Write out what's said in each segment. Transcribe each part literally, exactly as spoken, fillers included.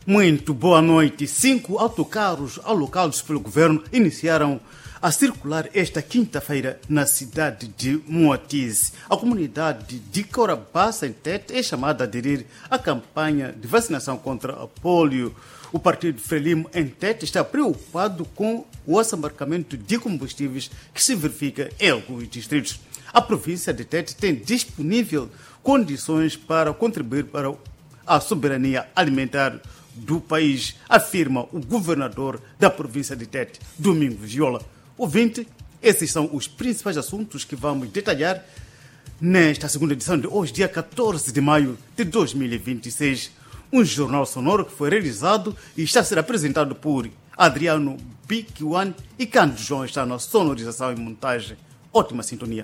Muito boa noite. Cinco autocarros alocados pelo governo iniciaram a circular esta quinta-feira na cidade de Moatize. A comunidade de Courabaça, em Tete, é chamada a aderir à campanha de vacinação contra a polio. O partido Frelimo, em Tete, está preocupado com o assambarcamento de combustíveis que se verifica em alguns distritos. A província de Tete tem disponível condições para contribuir para a soberania alimentar do país, afirma o governador da província de Tete, Domingos Viola. Ouvinte, esses são os principais assuntos que vamos detalhar nesta segunda edição de hoje, dia catorze de maio de dois mil e vinte e seis. Um jornal sonoro que foi realizado e está a ser apresentado por Adriano Biquiwan e Cândido João está na sonorização e montagem. Ótima sintonia.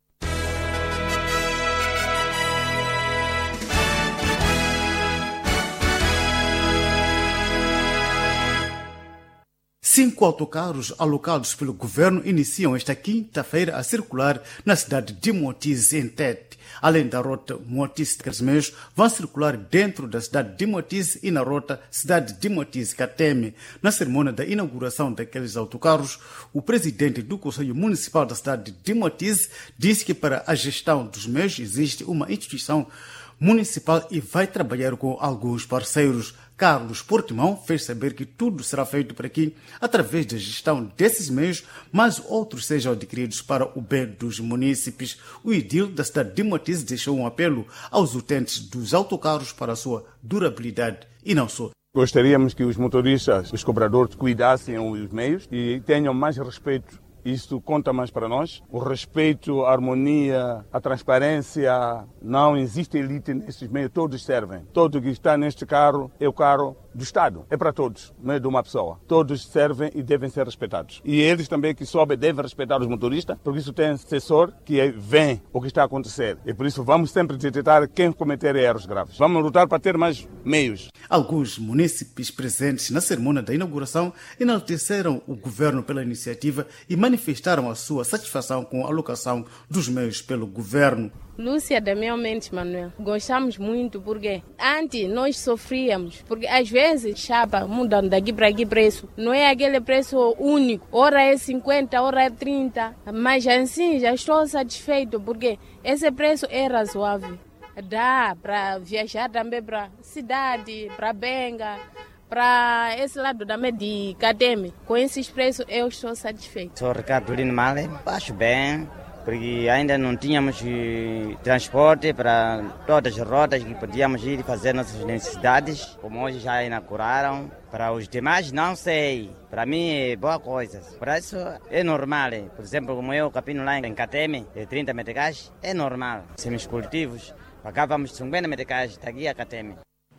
Cinco autocarros alocados pelo governo iniciam esta quinta-feira a circular na cidade de Moatize, em Tete. Além da rota Moatize-Casimeiros, vão circular dentro da cidade de Moatize e na rota cidade de Moatize-Cateme. Na cerimônia da inauguração daqueles autocarros, o presidente do Conselho Municipal da cidade de Moatize disse que para a gestão dos meios existe uma instituição municipal e vai trabalhar com alguns parceiros. Carlos Portimão fez saber que tudo será feito por aqui através da gestão desses meios, mas outros sejam adquiridos para o bem dos munícipes. O edil da cidade de Moatize deixou um apelo aos utentes dos autocarros para a sua durabilidade e não só. Gostaríamos que os motoristas, os cobradores, cuidassem os meios e tenham mais respeito. Isso conta mais para nós. O respeito, a harmonia, a transparência. Não existe elite nesses meios, todos servem. Todo que está neste carro é o carro do Estado. É para todos, não é de uma pessoa. Todos servem e devem ser respeitados. E eles também que sobem devem respeitar os motoristas, porque isso tem assessor que vê o que está a acontecer. E por isso vamos sempre detectar quem cometer erros graves. Vamos lutar para ter mais meios. Alguns munícipes presentes na cerimônia da inauguração enalteceram o governo pela iniciativa e manifestaram a sua satisfação com a alocação dos meios pelo governo. Lúcia Damião Mendes Manuel, gostamos muito porque antes nós sofríamos, porque às vezes chapa mudando daqui para aqui preço, não é aquele preço único, ora é cinquenta, ora é trinta, mas assim já estou satisfeito porque esse preço é razoável, dá para viajar também para cidade, para Benga, para esse lado também de Cateme. Com esses preços eu estou satisfeito. Sou Ricardo Lino Male, acho bem, porque ainda não tínhamos transporte para todas as rotas que podíamos ir fazer nossas necessidades, como hoje já inauguraram. Para os demais, não sei. Para mim é boa coisa. Para isso é normal. Por exemplo, como eu, capino lá em Cateme, de trinta meticais, é normal. Semicultivos, pagávamos cinquenta meticais daqui a Cateme.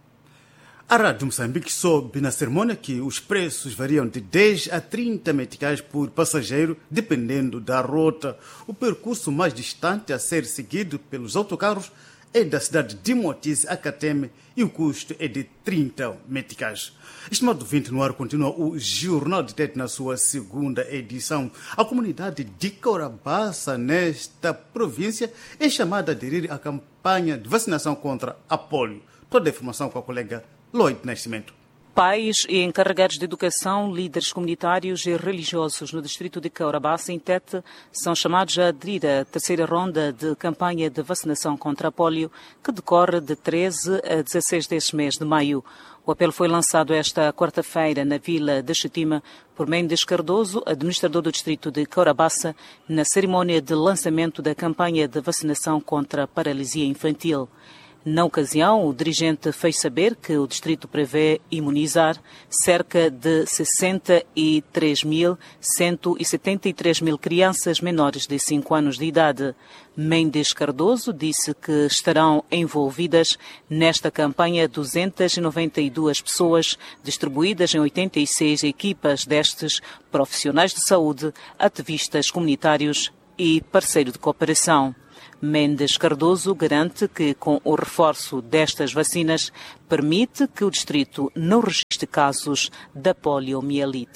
A Rádio Moçambique soube na cerimônia que os preços variam de dez a trinta meticais por passageiro, dependendo da rota. O percurso mais distante a ser seguido pelos autocarros é da cidade de Moatize a Cateme e o custo é de trinta meticais. Estimado ouvinte, no ar continua o Jornal de Tete na sua segunda edição. A comunidade de Courabaça, nesta província, é chamada a aderir à campanha de vacinação contra a polio. Toda a informação com a colega Lloyd Nascimento. Pais e encarregados de educação, líderes comunitários e religiosos no distrito de Courabaça, em Tete, são chamados a aderir à terceira ronda de campanha de vacinação contra a polio, que decorre de treze a dezesseis deste mês de maio. O apelo foi lançado esta quarta-feira na vila de Chitima por Mendes Cardoso, administrador do distrito de Courabaça, na cerimônia de lançamento da campanha de vacinação contra a paralisia infantil. Na ocasião, o dirigente fez saber que o distrito prevê imunizar cerca de sessenta e três mil cento e setenta e três mil crianças menores de cinco anos de idade. Mendes Cardoso disse que estarão envolvidas nesta campanha duzentas e noventa e duas pessoas, distribuídas em oitenta e seis equipas destes profissionais de saúde, ativistas comunitários e parceiro de cooperação. Mendes Cardoso garante que, com o reforço destas vacinas, permite que o distrito não registre casos da poliomielite.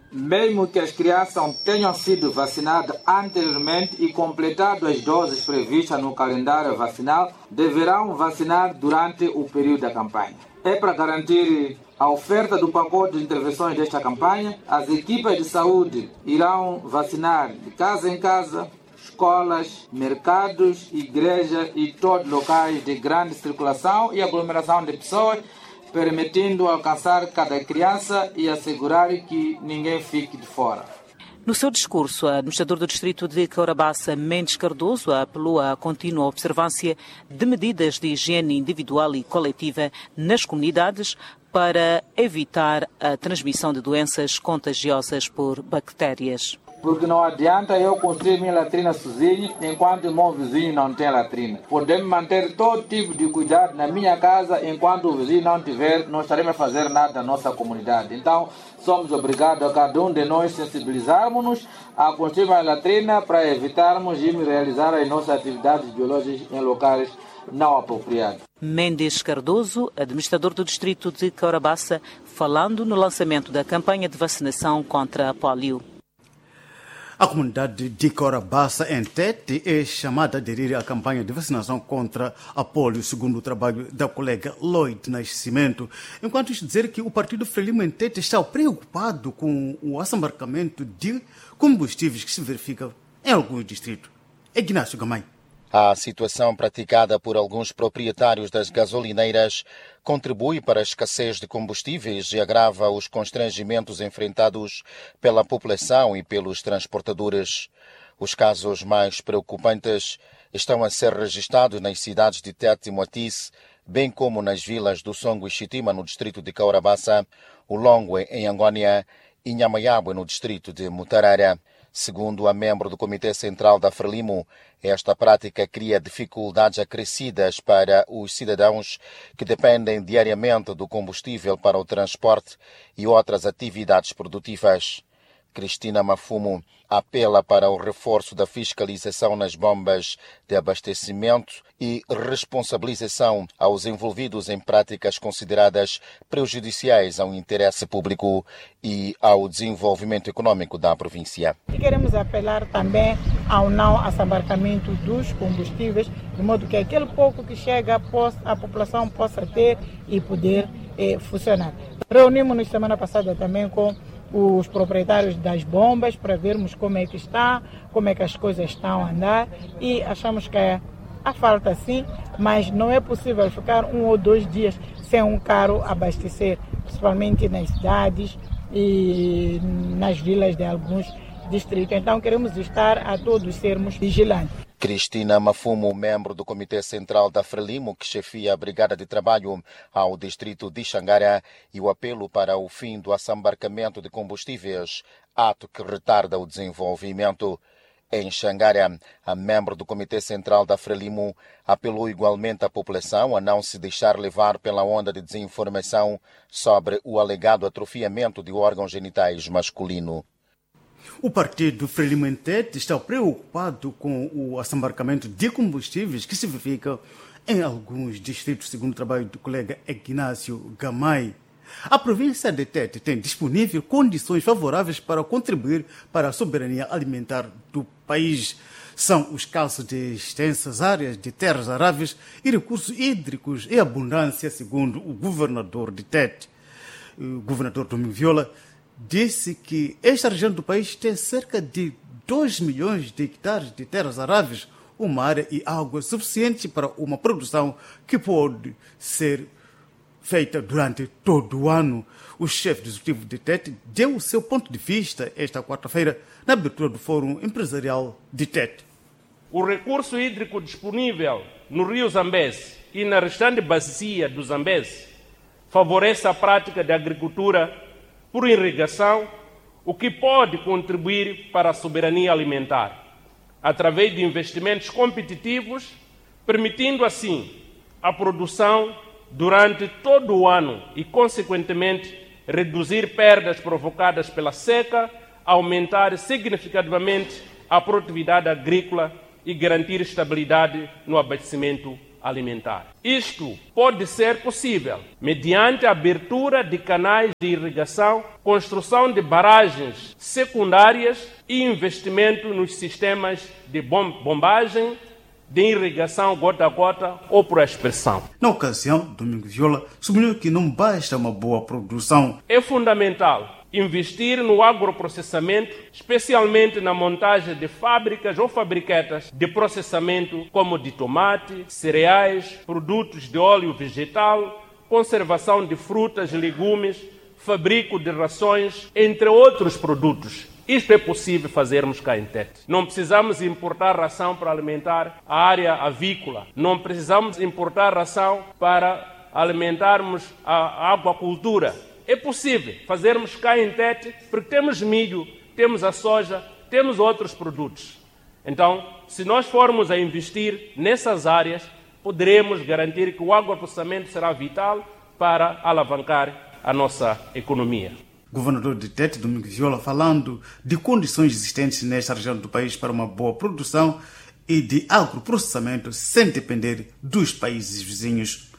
mesmo que as crianças tenham sido vacinadas anteriormente e completado as doses previstas no calendário vacinal, deverão vacinar durante o período da campanha. É para garantir a oferta do pacote de intervenções desta campanha, as equipas de saúde irão vacinar de casa em casa, escolas, mercados, igrejas e todos locais de grande circulação e aglomeração de pessoas, permitindo alcançar cada criança e assegurar que ninguém fique de fora. No seu discurso, o administrador do distrito de Caurabaça, Mendes Cardoso, apelou à contínua observância de medidas de higiene individual e coletiva nas comunidades para evitar a transmissão de doenças contagiosas por bactérias. Porque não adianta eu construir minha latrina sozinho enquanto o meu vizinho não tem latrina. Podemos manter todo tipo de cuidado na minha casa enquanto o vizinho não tiver, não estaremos a fazer nada na nossa comunidade. Então, somos obrigados a cada um de nós sensibilizarmos-nos a construir uma latrina para evitarmos de realizar as nossas atividades biológicas em locais não apropriados. Mendes Cardoso, administrador do distrito de Caurabaça, falando no lançamento da campanha de vacinação contra a polio. A comunidade de Caurabaça, em Tete, é chamada a aderir à campanha de vacinação contra a polio, segundo o trabalho da colega Lloyd Nascimento. Enquanto isto dizer que o Partido Frelimo em Tete está preocupado com o assambarcamento de combustíveis que se verifica em alguns distritos. Ignácio Gamay. A situação praticada por alguns proprietários das gasolineiras contribui para a escassez de combustíveis e agrava os constrangimentos enfrentados pela população e pelos transportadores. Os casos mais preocupantes estão a ser registrados nas cidades de Tete e Moatize, bem como nas vilas do Songo e Xitima, no distrito de Caurabaça, o Longwe, em Angônia, e Nhamayabwe, no distrito de Mutarara. Segundo a membro do Comitê Central da Frelimo, esta prática cria dificuldades acrescidas para os cidadãos que dependem diariamente do combustível para o transporte e outras atividades produtivas. Cristina Mafumo apela para o reforço da fiscalização nas bombas de abastecimento e responsabilização aos envolvidos em práticas consideradas prejudiciais ao interesse público e ao desenvolvimento econômico da província. E queremos apelar também ao não assambarcamento dos combustíveis, de modo que aquele pouco que chega a população possa ter e poder eh, funcionar. Reunimos-nos semana passada também com os proprietários das bombas para vermos como é que está, como é que as coisas estão a andar e achamos que há falta sim, mas não é possível ficar um ou dois dias sem um carro abastecer, principalmente nas cidades e nas vilas de alguns distritos. Então queremos estar a todos sermos vigilantes. Cristina Mafumo, membro do Comitê Central da Frelimo, que chefia a Brigada de Trabalho ao distrito de Xangara, e o apelo para o fim do assambarcamento de combustíveis, ato que retarda o desenvolvimento. Em Xangara, a membro do Comitê Central da Frelimo apelou igualmente à população a não se deixar levar pela onda de desinformação sobre o alegado atrofiamento de órgãos genitais masculino. O Partido Frelimo em Tete está preocupado com o assambarcamento de combustíveis que se verifica em alguns distritos, segundo o trabalho do colega Ignácio Gamay. A província de Tete tem disponível condições favoráveis para contribuir para a soberania alimentar do país. São os casos de extensas áreas de terras aráveis e recursos hídricos em abundância, segundo o governador de Tete. O governador Domingo Viola disse que esta região do país tem cerca de dois milhões de hectares de terras aráveis, uma área e água suficiente para uma produção que pode ser feita durante todo o ano. O chefe do executivo de Tete deu o seu ponto de vista esta quarta-feira na abertura do Fórum Empresarial de Tete. O recurso hídrico disponível no rio Zambeze e na restante bacia do Zambeze favorece a prática de agricultura por irrigação, o que pode contribuir para a soberania alimentar, através de investimentos competitivos, permitindo assim a produção durante todo o ano e, consequentemente, reduzir perdas provocadas pela seca, aumentar significativamente a produtividade agrícola e garantir estabilidade no abastecimento alimentar. Isto pode ser possível mediante a abertura de canais de irrigação, construção de barragens secundárias e investimento nos sistemas de bom- bombagem, de irrigação gota a gota ou por aspersão. Na ocasião, Domingos Viola sublinhou que não basta uma boa produção. É fundamental investir no agroprocessamento, especialmente na montagem de fábricas ou fabriquetas de processamento como de tomate, cereais, produtos de óleo vegetal, conservação de frutas e legumes, fabrico de rações, entre outros produtos. Isto é possível fazermos cá em Tete. Não precisamos importar ração para alimentar a área avícola. Não precisamos importar ração para alimentarmos a aquacultura. É possível fazermos cá em Tete porque temos milho, temos a soja, temos outros produtos. Então, se nós formos a investir nessas áreas, poderemos garantir que o agroprocessamento será vital para alavancar a nossa economia. Governador de Tete, Domingos Viola, falando de condições existentes nesta região do país para uma boa produção e de agroprocessamento sem depender dos países vizinhos.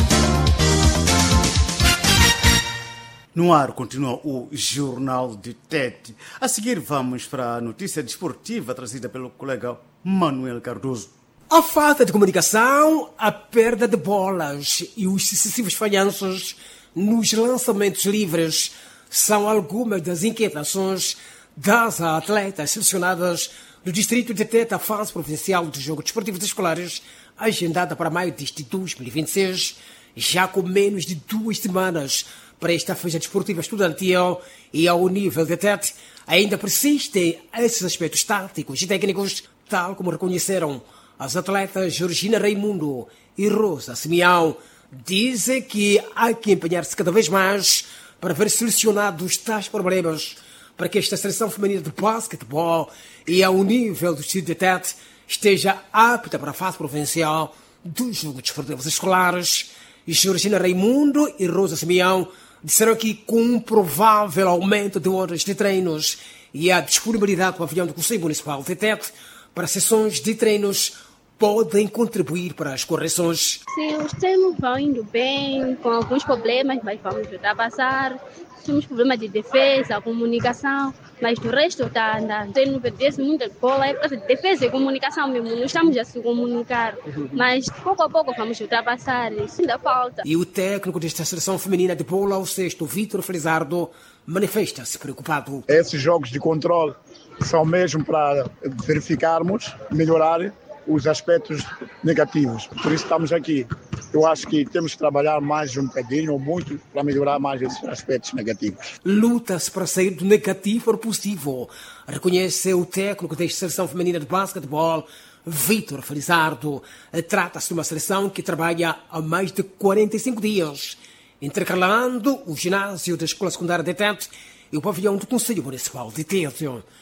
No ar continua o Jornal de Tete. A seguir vamos para a notícia desportiva trazida pelo colega Manuel Cardoso. A falta de comunicação, a perda de bolas e os sucessivos falhanços nos lançamentos livres são algumas das inquietações das atletas selecionadas do distrito de Tete à fase provincial do Jogo Desportivo de Escolares, agendada para maio deste dois mil e vinte e seis, já com menos de duas semanas para esta feira desportiva estudantil. E ao nível de Tete ainda persistem esses aspectos táticos e técnicos, tal como reconheceram as atletas Georgina Raimundo e Rosa Simeão. Dizem que há que empenhar-se cada vez mais para ver solucionados tais problemas, para que esta seleção feminina de basquetebol e ao nível do distrito de Tete esteja apta para a fase provincial dos Jogos Desportivos Escolares. E Georgina Raimundo e Rosa Simeão disseram que com um provável aumento de horas de treinos e a disponibilidade do pavilhão do Conselho Municipal de Tete para sessões de treinos podem contribuir para as correções. Sim, os treinos vão indo bem, com alguns problemas, mas vamos ultrapassar. Temos problemas de defesa, comunicação, mas do resto está andando. Tem não perdesse muita bola, é por causa de defesa e comunicação mesmo, não estamos a se comunicar. Mas pouco a pouco vamos ultrapassar, isso ainda falta. E o técnico desta seleção feminina de bola ao sexto, Vítor Felizardo, manifesta-se preocupado. Esses jogos de controle são mesmo para verificarmos, melhorar os aspectos negativos. Por isso estamos aqui. Eu acho que temos que trabalhar mais um bocadinho ou muito para melhorar mais esses aspectos negativos. Luta-se para sair do negativo para o positivo, reconhece o técnico da seleção feminina de basquetebol, Vítor Felizardo. Trata-se de uma seleção que trabalha há mais de quarenta e cinco dias, intercalando o ginásio da Escola Secundária de Tete e o pavilhão do Conselho Municipal de Tete.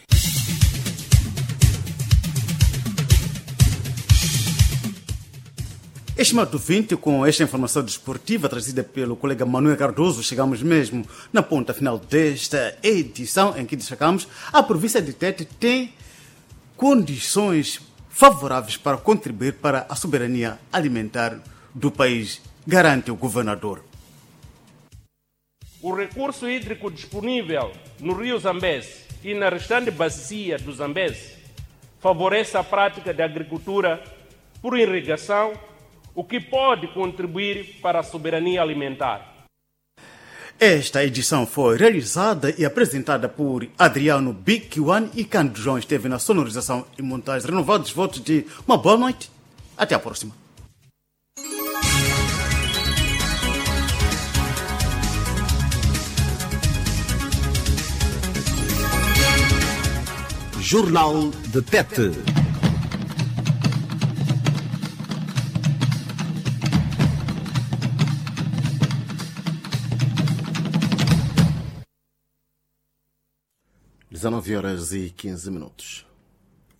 Estimado vinte, com esta informação desportiva trazida pelo colega Manuel Cardoso, chegamos mesmo na ponta final desta edição em que destacamos a província de Tete tem condições favoráveis para contribuir para a soberania alimentar do país, garante o governador. O recurso hídrico disponível no rio Zambeze e na restante bacia do Zambeze favorece a prática de agricultura por irrigação, o que pode contribuir para a soberania alimentar. Esta edição foi realizada e apresentada por Adriano Bikiwan e Cândido João esteve na sonorização e montagem. Renovados votos de uma boa noite. Até a próxima. Jornal de Tete. dezenove horas e quinze minutos.